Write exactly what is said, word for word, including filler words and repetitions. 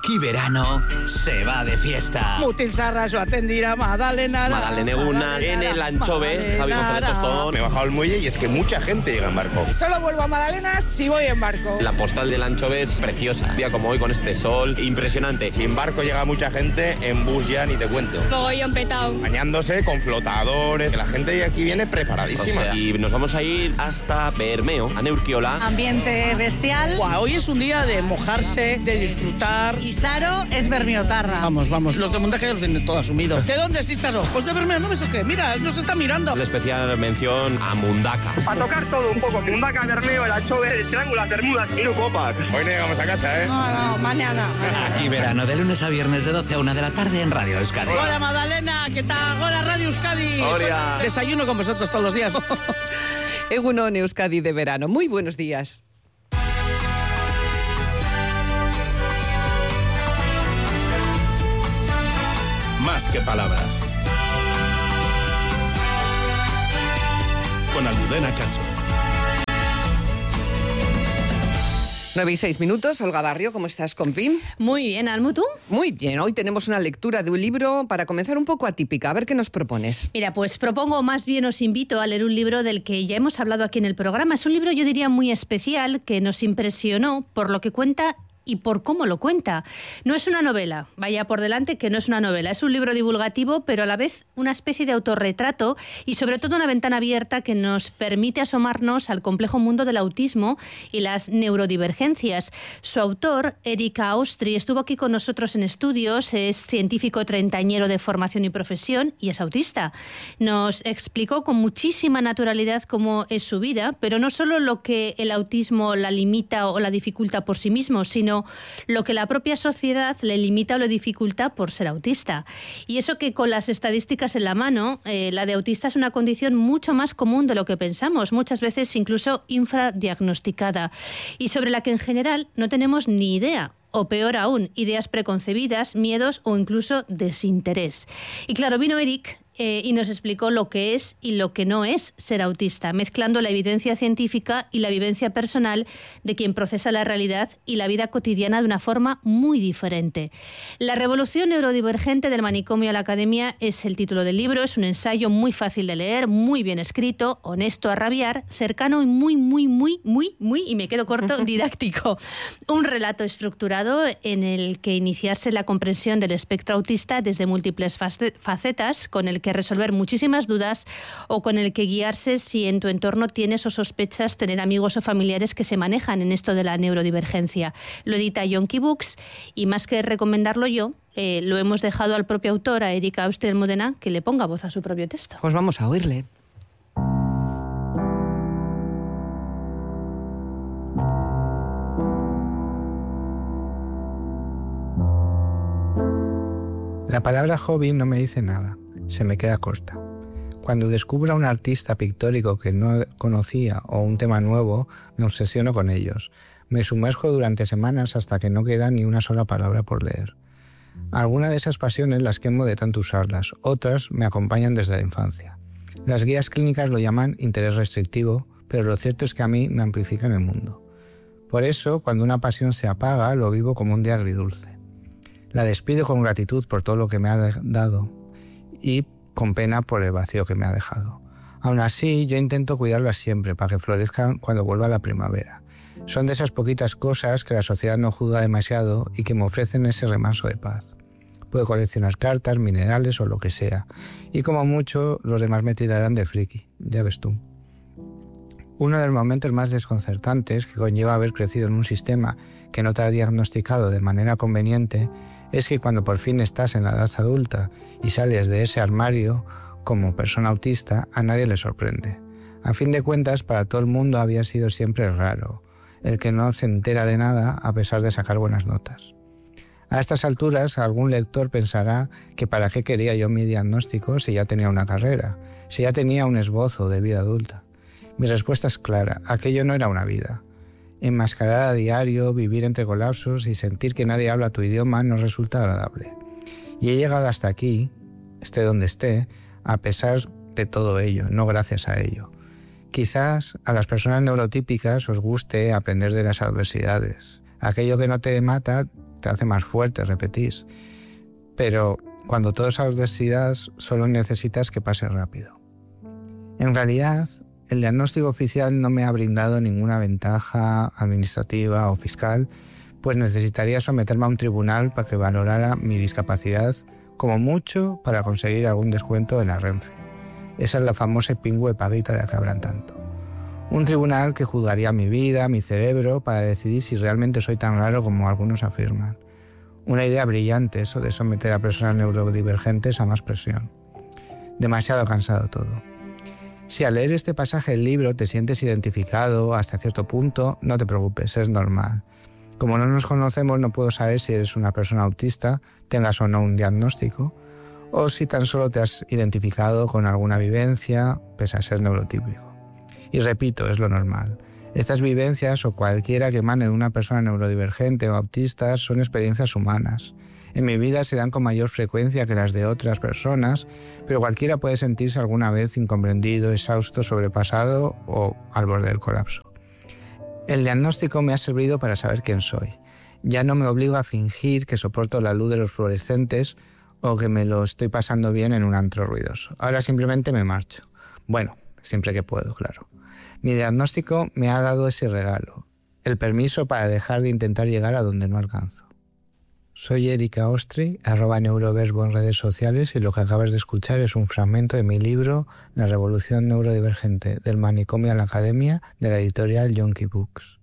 Aquí verano se va de fiesta. Mutil Sarras, atendira, Madalena. Madalena Eguna, en el Anchove, Javi González Tostón. Me he bajado el muelle y es que mucha gente llega en barco. Solo vuelvo a Madalena si voy en barco. La postal del Anchove es preciosa. Un día como hoy con este sol, impresionante. Si en barco llega mucha gente, en bus ya ni te cuento. Mogollón petao. Bañándose con flotadores, que la gente de aquí viene preparadísima. O sea, y nos vamos a ir hasta Bermeo, a Neurquiola. Ambiente bestial. Buah, hoy es un día de mojarse, de disfrutar. Y Saro es bermiotarra. Vamos, vamos, los de montaje ya los tienen todo asumido. ¿De dónde es Isaro? Pues de Bermeo, ¿no ves o qué? Mira, nos está mirando. La especial mención a Mundaka. A tocar todo un poco, Mundaka, Bermeo, el Anchove, el Triángulo, las Bermudas y no copas. Hoy no llegamos a casa, ¿eh? No, no, mañana. Aquí verano, de lunes a viernes de doce a una de la tarde en Radio Euskadi. Hola Madalena, ¿qué tal? Hola Radio Euskadi. Hola. Soy- Desayuno con vosotros todos los días. Egunon Euskadi de verano. Muy buenos días. Más que palabras. Con Almudena Cacho. Nueve y seis minutos. Olga Barrio, ¿cómo estás, compi? Muy bien, Almu, ¿tú? Muy bien. Hoy tenemos una lectura de un libro para comenzar un poco atípica. A ver qué nos propones. Mira, pues propongo, más bien os invito a leer un libro del que ya hemos hablado aquí en el programa. Es un libro, yo diría, muy especial, que nos impresionó por lo que cuenta y por cómo lo cuenta. No es una novela, vaya por delante que no es una novela, es un libro divulgativo, pero a la vez una especie de autorretrato y sobre todo una ventana abierta que nos permite asomarnos al complejo mundo del autismo y las neurodivergencias. Su autor, Erika Austri, estuvo aquí con nosotros en estudios, es científico treintañero de formación y profesión y es autista. Nos explicó con muchísima naturalidad cómo es su vida, pero no solo lo que el autismo la limita o la dificulta por sí mismo, sino lo que la propia sociedad le limita o le dificulta por ser autista. Y eso que con las estadísticas en la mano, eh, la de autista es una condición mucho más común de lo que pensamos, muchas veces incluso infradiagnosticada, y sobre la que en general no tenemos ni idea. O peor aún, ideas preconcebidas, miedos o incluso desinterés. Y claro, vino Eric eh, y nos explicó lo que es y lo que no es ser autista, mezclando la evidencia científica y la vivencia personal de quien procesa la realidad y la vida cotidiana de una forma muy diferente. La revolución neurodivergente del manicomio a la academia es el título del libro, es un ensayo muy fácil de leer, muy bien escrito, honesto a rabiar, cercano y muy, muy, muy, muy, muy, y me quedo corto, didáctico. Un relato estructurado en el que iniciarse la comprensión del espectro autista desde múltiples facetas, con el que resolver muchísimas dudas o con el que guiarse si en tu entorno tienes o sospechas tener amigos o familiares que se manejan en esto de la neurodivergencia. Lo edita Yonki Books y más que recomendarlo yo, eh, lo hemos dejado al propio autor, a Erika Austri Almudena, que le ponga voz a su propio texto. Pues vamos a oírle. La palabra hobby no me dice nada, se me queda corta. Cuando descubro a un artista pictórico que no conocía o un tema nuevo, me obsesiono con ellos. Me sumerjo durante semanas hasta que no queda ni una sola palabra por leer. Algunas de esas pasiones las quemo de tanto usarlas, otras me acompañan desde la infancia. Las guías clínicas lo llaman interés restrictivo, pero lo cierto es que a mí me amplifican el mundo. Por eso, cuando una pasión se apaga, lo vivo como un día agridulce. La despido con gratitud por todo lo que me ha dado y con pena por el vacío que me ha dejado. Aún así, yo intento cuidarlas siempre para que florezcan cuando vuelva la primavera. Son de esas poquitas cosas que la sociedad no juzga demasiado y que me ofrecen ese remanso de paz. Puedo coleccionar cartas, minerales o lo que sea. Y como mucho, los demás me tirarán de friki, ya ves tú. Uno de los momentos más desconcertantes que conlleva haber crecido en un sistema que no te ha diagnosticado de manera conveniente es que cuando por fin estás en la edad adulta y sales de ese armario como persona autista, a nadie le sorprende. A fin de cuentas, para todo el mundo había sido siempre raro, el que no se entera de nada a pesar de sacar buenas notas. A estas alturas, algún lector pensará que para qué quería yo mi diagnóstico si ya tenía una carrera, si ya tenía un esbozo de vida adulta. Mi respuesta es clara, aquello no era una vida. Enmascarar a diario, vivir entre colapsos y sentir que nadie habla tu idioma no resulta agradable. Y he llegado hasta aquí, esté donde esté, a pesar de todo ello, no gracias a ello. Quizás a las personas neurotípicas os guste aprender de las adversidades. Aquello que no te mata te hace más fuerte, repetís. Pero cuando todas esas adversidades solo necesitas que pase rápido. En realidad, el diagnóstico oficial no me ha brindado ninguna ventaja administrativa o fiscal, pues necesitaría someterme a un tribunal para que valorara mi discapacidad, como mucho para conseguir algún descuento de la Renfe. Esa es la famosa pingüe paguita de la que hablan tanto. Un tribunal que juzgaría mi vida, mi cerebro, para decidir si realmente soy tan raro como algunos afirman. Una idea brillante eso de someter a personas neurodivergentes a más presión. Demasiado cansado todo. Si al leer este pasaje del libro te sientes identificado hasta cierto punto, no te preocupes, es normal. Como no nos conocemos, no puedo saber si eres una persona autista, tengas o no un diagnóstico, o si tan solo te has identificado con alguna vivencia, pese a ser neurotípico. Y repito, es lo normal. Estas vivencias o cualquiera que emane de una persona neurodivergente o autista son experiencias humanas. En mi vida se dan con mayor frecuencia que las de otras personas, pero cualquiera puede sentirse alguna vez incomprendido, exhausto, sobrepasado o al borde del colapso. El diagnóstico me ha servido para saber quién soy. Ya no me obligo a fingir que soporto la luz de los fluorescentes o que me lo estoy pasando bien en un antro ruidoso. Ahora simplemente me marcho. Bueno, siempre que puedo, claro. Mi diagnóstico me ha dado ese regalo, el permiso para dejar de intentar llegar a donde no alcanzo. Soy Erika Ostri, arroba neuroverbo en redes sociales, y lo que acabas de escuchar es un fragmento de mi libro La revolución neurodivergente, del manicomio a la academia, de la editorial Yonki Books.